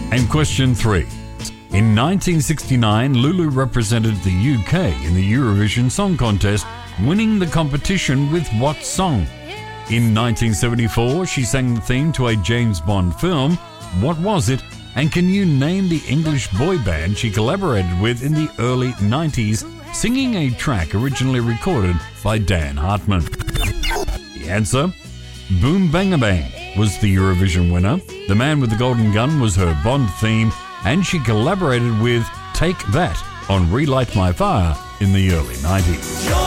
And question 3. In 1969, Lulu represented the UK in the Eurovision Song Contest, winning the competition with what song? In 1974, she sang the theme to a James Bond film. What was it? And can you name the English boy band she collaborated with in the early 90s, singing a track originally recorded by Dan Hartman? The answer? Boom Bangabang was the Eurovision winner. The Man with the Golden Gun was her Bond theme, and she collaborated with Take That on Relight My Fire in the early 90s.